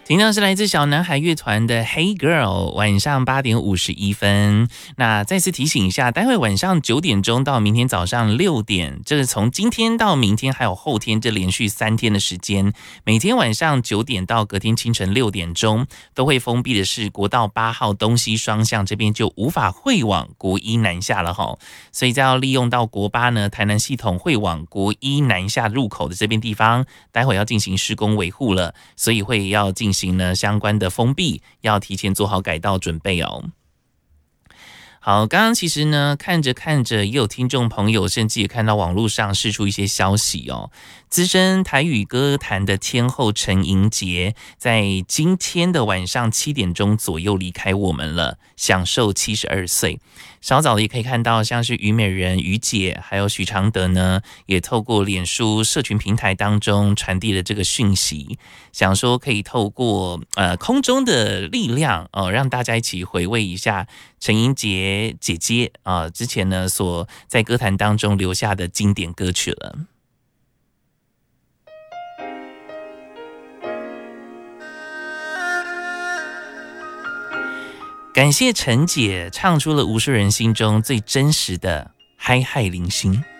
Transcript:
听到是来自小男孩乐团的 Hey Girl， 晚上8点51分。那再次提醒一下，待会晚上9点钟到明天早上6点，这是从今天到明天还有后天这连续3天的时间，每天晚上9点到隔天清晨6点钟都会封闭的是国道8号东西双向，这边就无法会往国一南下了齁，所以再要利用到国8呢台南系统会往国一南下入口的这边地方，待会要进行施工维护了，所以会要进行呢相关的封闭，要提前做好改道准备哦。好，刚刚其实呢看着看着，也有听众朋友甚至也看到网络上释出一些消息哦。资深台语歌坛的天后陈莹洁，在今天的晚上7点钟左右离开我们了，享受72岁。稍早的也可以看到，像是虞美人、虞姐，还有许常德呢，也透过脸书社群平台当中传递了这个讯息，想说可以透过空中的力量让大家一起回味一下陈莹洁姐姐之前呢所在歌坛当中留下的经典歌曲了。感谢陈姐唱出了无数人心中最真实的嗨嗨零星。